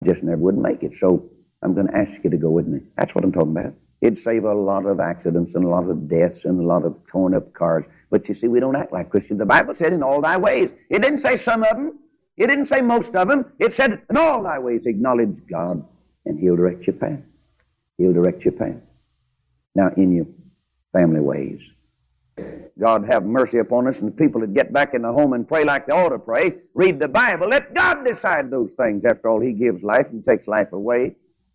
just never would make it. So I'm going to ask you to go with me. That's what I'm talking about. It'd save a lot of accidents and a lot of deaths and a lot of torn up cars. But you see, we don't act like Christians. The Bible said in all thy ways. It didn't say some of them. It didn't say most of them. It said in all thy ways acknowledge God and He'll direct your path. He'll direct your path. Now in your family ways. God have mercy upon us, and people that get back in the home and pray like they ought to pray, read the Bible, let God decide those things. After all, He gives life and takes life away.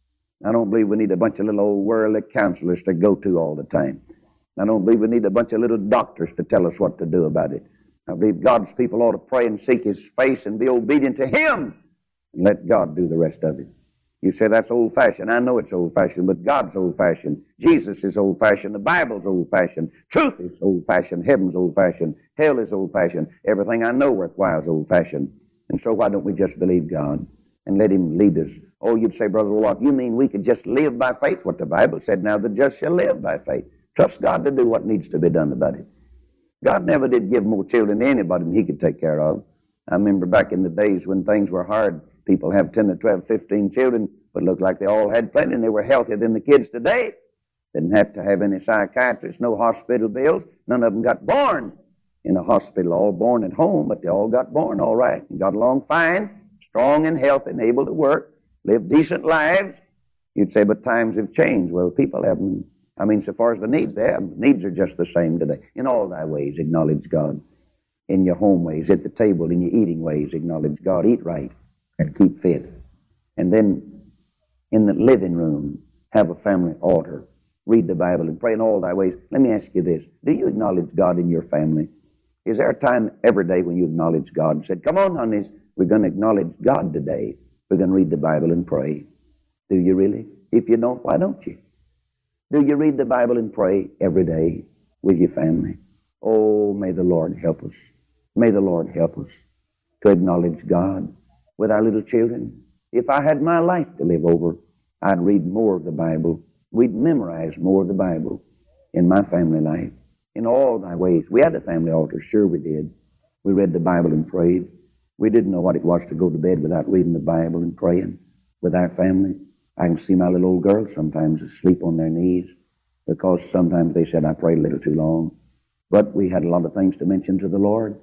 I don't believe we need a bunch of little old worldly counselors to go to all the time. I don't believe we need a bunch of little doctors to tell us what to do about it. I believe God's people ought to pray and seek His face and be obedient to Him and let God do the rest of it. You say that's old-fashioned. I know it's old-fashioned, but God's old-fashioned. Jesus is old-fashioned. The Bible's old-fashioned. Truth is old-fashioned. Heaven's old-fashioned. Hell is old-fashioned. Everything I know worthwhile is old-fashioned. And so why don't we just believe God and let Him lead us? Oh, you'd say, Brother Roloff, you mean we could just live by faith? What the Bible said, now the just shall live by faith. Trust God to do what needs to be done about it. God never did give more children to anybody than He could take care of. I remember back in the days when things were hard, people have 10 to 12, 15 children, but looked like they all had plenty, and they were healthier than the kids today. Didn't have to have any psychiatrists, no hospital bills. None of them got born in a hospital, all born at home, but they all got born all right and got along fine, strong and healthy and able to work, live decent lives. You'd say, but times have changed. Well, people haven't. I mean, so far as the needs, they have. Needs are just the same today. In all thy ways, acknowledge God. In your home ways, at the table, in your eating ways, acknowledge God. Eat right and keep fit. And then in the living room, have a family altar. Read the Bible and pray in all thy ways. Let me ask you this. Do you acknowledge God in your family? Is there a time every day when you acknowledge God and said, come on, honeys, we're going to acknowledge God today. We're going to read the Bible and pray. Do you really? If you don't, why don't you? Do you read the Bible and pray every day with your family? Oh, may the Lord help us. May the Lord help us to acknowledge God with our little children. If I had my life to live over, I'd read more of the Bible. We'd memorize more of the Bible in my family life. In all thy ways. We had a family altar, sure we did. We read the Bible and prayed. We didn't know what it was to go to bed without reading the Bible and praying with our family. I can see my little old girls sometimes asleep on their knees because sometimes they said I prayed a little too long. But we had a lot of things to mention to the Lord.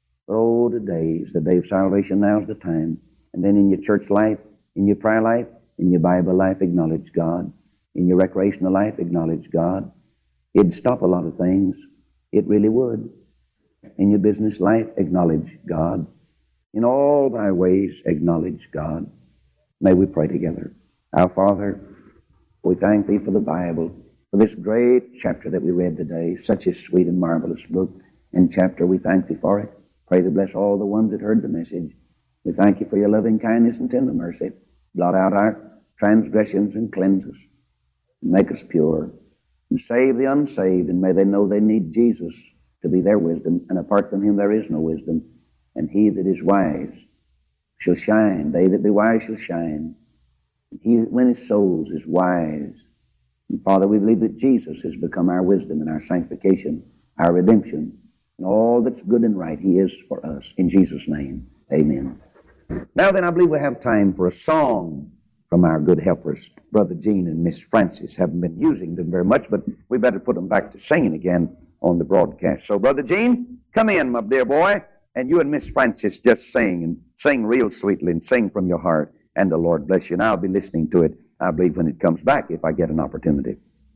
Oh, today is the day of salvation. Now's the time. And then in your church life, in your prayer life, in your Bible life, acknowledge God. In your recreational life, acknowledge God. It'd stop a lot of things. It really would. In your business life, acknowledge God. In all thy ways, acknowledge God. May we pray together. Our Father, we thank Thee for the Bible, for this great chapter that we read today, such a sweet and marvelous book and chapter. We thank Thee for it. Pray to bless all the ones that heard the message. We thank You for Your loving kindness and tender mercy. Blot out our transgressions and cleanse us. And make us pure. And save the unsaved, and may they know they need Jesus to be their wisdom, and apart from Him there is no wisdom. And he that is wise shall shine. They that be wise shall shine. And he that winneth souls is wise. And Father, we believe that Jesus has become our wisdom and our sanctification, our redemption, and all that's good and right He is for us. In Jesus' name, amen. Now then, I believe we have time for a song from our good helpers. Brother Gene and Miss Francis haven't been using them very much, but we better put them back to singing again on the broadcast. So, Brother Gene, come in, my dear boy, and you and Miss Francis just sing, and sing real sweetly, and sing from your heart, and the Lord bless you. And I'll be listening to it, I believe, when it comes back, if I get an opportunity.